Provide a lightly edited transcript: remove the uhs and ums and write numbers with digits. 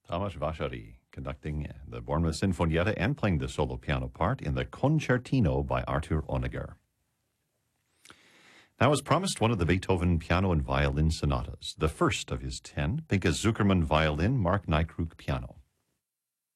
Tamas Vachari conducting the Bournemouth Sinfonietta and playing the solo piano part in the Concertino by Arthur Honegger. Now, as promised, one of the Beethoven piano and violin sonatas, the first of his 10, Pinchas Zukerman violin, Mark Nykruk piano.